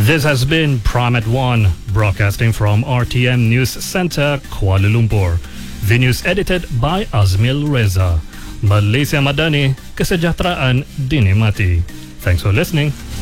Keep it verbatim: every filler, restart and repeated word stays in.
This has been Prime at One, broadcasting from R T M News Center, Kuala Lumpur. The news edited by Azmil Reza. Malaysia Madani, Kesejahteraan Dinikmati. Thanks for listening.